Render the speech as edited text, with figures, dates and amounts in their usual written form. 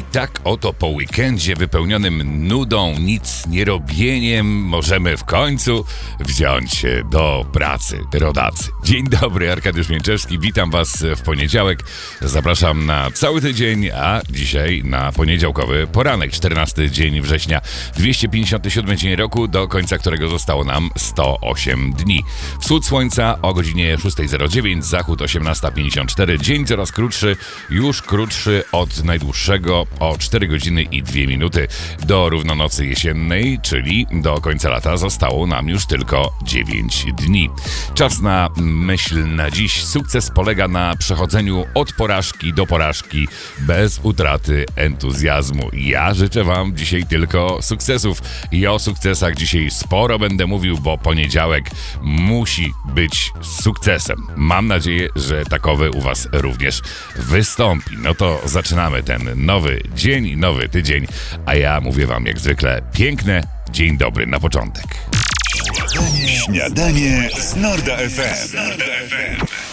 tak oto po weekendzie wypełnionym nudą, nic nie robieniem, możemy w końcu wziąć się do pracy, rodacy. Dzień dobry, Arkadiusz Mięczewski, witam was w poniedziałek. Zapraszam na cały tydzień, a dzisiaj na poniedziałkowy poranek, 14 dzień września, 257 dzień roku, do końca którego zostało nam 108 dni. Wschód słońca o godzinie 6:09, zachód 18:54, dzień coraz krótszy, już krótszy od najdłuższego o 4 godziny i 2 minuty. Do równonocy jesiennej, czyli do końca lata, zostało nam już tylko 9 dni. Czas na myśl na dziś. Sukces polega na przechodzeniu od porażki do porażki bez utraty entuzjazmu. Ja życzę wam dzisiaj tylko sukcesów i o sukcesach dzisiaj sporo będę mówił, bo poniedziałek musi być sukcesem. Mam nadzieję, że takowy u was również wystąpi. No to zaczynamy ten nowy dzień, nowy tydzień, a ja mówię wam jak zwykle piękne dzień dobry na początek. Śniadanie z Norda FM.